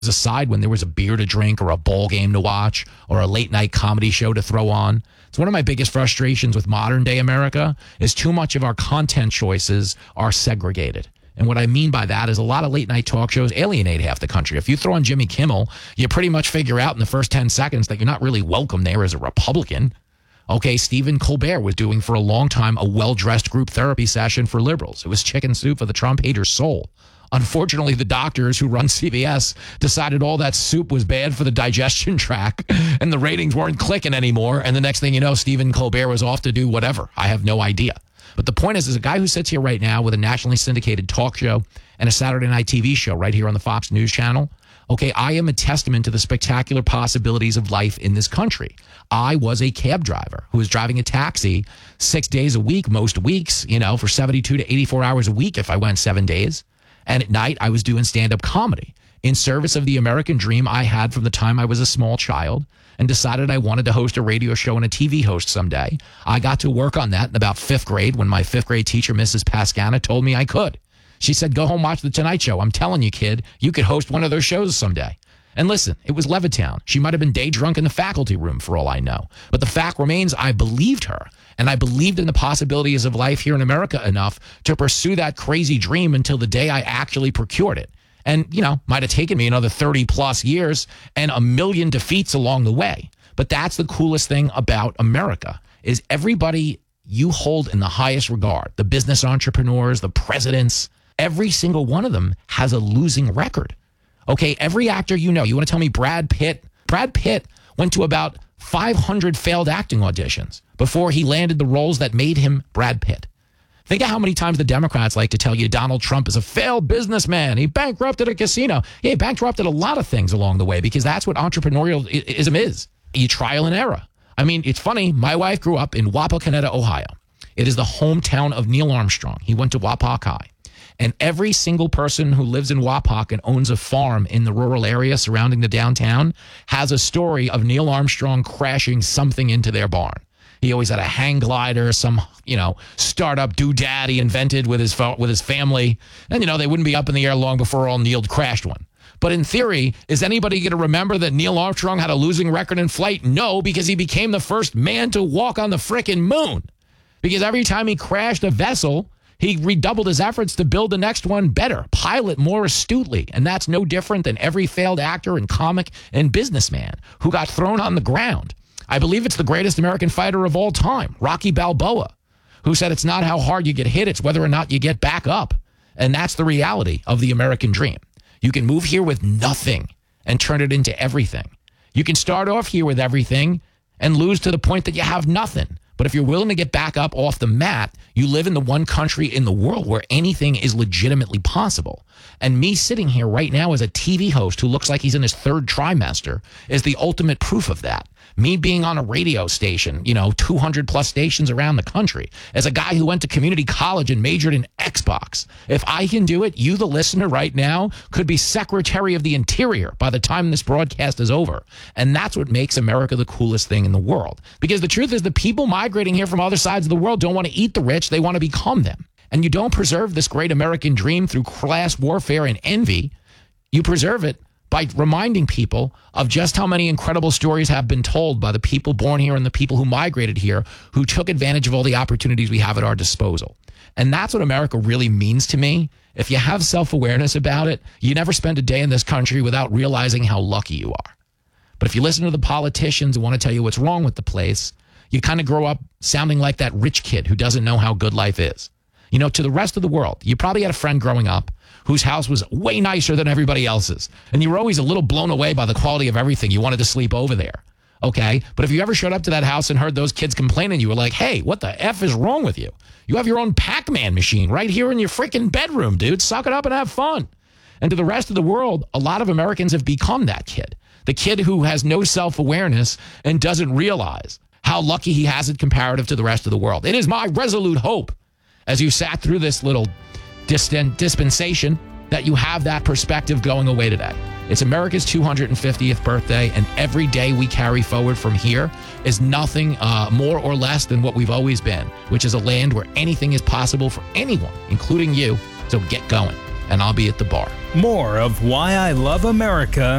aside when there was a beer to drink or a ball game to watch or a late night comedy show to throw on. It's one of my biggest frustrations with modern day America is too much of our content choices are segregated. And what I mean by that is a lot of late night talk shows alienate half the country. If you throw on Jimmy Kimmel, you pretty much figure out in the first 10 seconds that you're not really welcome there as a Republican. Okay, Stephen Colbert was doing for a long time a well-dressed group therapy session for liberals. It was chicken soup for the Trump hater's soul. Unfortunately, the doctors who run CBS decided all that soup was bad for the digestion tract and the ratings weren't clicking anymore. And the next thing you know, Stephen Colbert was off to do whatever. I have no idea. But the point is a guy who sits here right now with a nationally syndicated talk show and a Saturday night TV show right here on the Fox News channel. Okay, I am a testament to the spectacular possibilities of life in this country. I was a cab driver who was driving a taxi 6 days a week, most weeks, for 72 to 84 hours a week if I went 7 days. And at night, I was doing stand-up comedy in service of the American dream I had from the time I was a small child and decided I wanted to host a radio show and a TV host someday. I got to work on that in about 5th grade when my 5th grade teacher, Mrs. Pascana, told me I could. She said, go home, watch The Tonight Show. I'm telling you, kid, you could host one of those shows someday. And listen, it was Levittown. She might have been day drunk in the faculty room for all I know. But the fact remains, I believed her. And I believed in the possibilities of life here in America enough to pursue that crazy dream until the day I actually procured it. And, might have taken me another 30 plus years and a million defeats along the way. But that's the coolest thing about America is everybody you hold in the highest regard, the business entrepreneurs, the presidents, every single one of them has a losing record. Okay, every actor you want to tell me Brad Pitt went to about 500 failed acting auditions before he landed the roles that made him Brad Pitt. Think of how many times the Democrats like to tell you Donald Trump is a failed businessman. He bankrupted a casino. He bankrupted a lot of things along the way because that's what entrepreneurialism is. You trial and error. I mean, it's funny. My wife grew up in Wapakoneta, Ohio. It is the hometown of Neil Armstrong. He went to Wapak High. And every single person who lives in Wapak and owns a farm in the rural area surrounding the downtown has a story of Neil Armstrong crashing something into their barn. He always had a hang glider, some, startup doodad he invented with his family. And, they wouldn't be up in the air long before all Neil crashed one. But in theory, is anybody going to remember that Neil Armstrong had a losing record in flight? No, because he became the first man to walk on the frickin' moon. Because every time he crashed a vessel, he redoubled his efforts to build the next one better, pilot more astutely. And that's no different than every failed actor and comic and businessman who got thrown on the ground. I believe it's the greatest American fighter of all time, Rocky Balboa, who said it's not how hard you get hit, it's whether or not you get back up. And that's the reality of the American dream. You can move here with nothing and turn it into everything. You can start off here with everything and lose to the point that you have nothing. But if you're willing to get back up off the mat, you live in the one country in the world where anything is legitimately possible. And me sitting here right now as a TV host who looks like he's in his 3rd trimester is the ultimate proof of that. Me being on a radio station, 200 plus stations around the country, as a guy who went to community college and majored in Xbox. If I can do it, you, the listener right now, could be Secretary of the Interior by the time this broadcast is over. And that's what makes America the coolest thing in the world. Because the truth is the people migrating here from other sides of the world don't want to eat the rich. They want to become them. And you don't preserve this great American dream through class warfare and envy. You preserve it by reminding people of just how many incredible stories have been told by the people born here and the people who migrated here who took advantage of all the opportunities we have at our disposal. And that's what America really means to me. If you have self-awareness about it, you never spend a day in this country without realizing how lucky you are. But if you listen to the politicians who want to tell you what's wrong with the place, you kind of grow up sounding like that rich kid who doesn't know how good life is. To the rest of the world, you probably had a friend growing up whose house was way nicer than everybody else's. And you were always a little blown away by the quality of everything. You wanted to sleep over there. Okay? But if you ever showed up to that house and heard those kids complaining, you were like, hey, what the F is wrong with you? You have your own Pac-Man machine right here in your freaking bedroom, dude. Suck it up and have fun. And to the rest of the world, a lot of Americans have become that kid. The kid who has no self-awareness and doesn't realize how lucky he has it comparative to the rest of the world. It is my resolute hope as you sat through this little dispensation that you have that perspective going away today. It's America's 250th birthday, and every day we carry forward from here is nothing more or less than what we've always been, which is a land where anything is possible for anyone, including you. So get going. and I'll be at the bar. More of Why I Love America